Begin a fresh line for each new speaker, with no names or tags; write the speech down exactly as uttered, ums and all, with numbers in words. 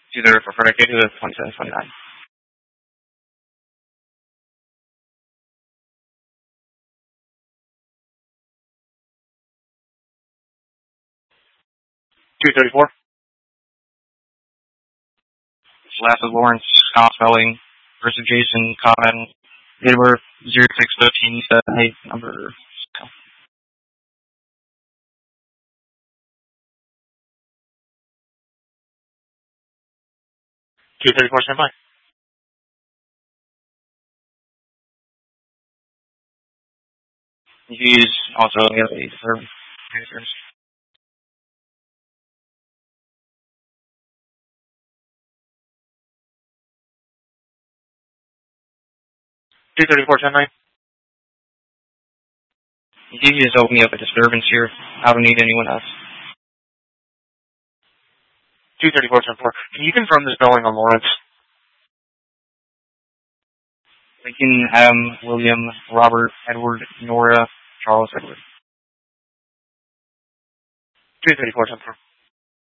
Either for Frederick to the twenty-seven twenty-nine. two thirty-four. Last is Lawrence Scott spelling versus Jason Common. Date of birth zero six thirteen seven eight number. two thirty-four standby. You can use also the other for answers. two thirty-four ten nine. You can just open me up a disturbance here. I don't need anyone else. two thirty-four ten four. Can you confirm the spelling on Lawrence? Lincoln, Adam, William, Robert, Edward, Nora, Charles, Edward. two thirty-four ten four.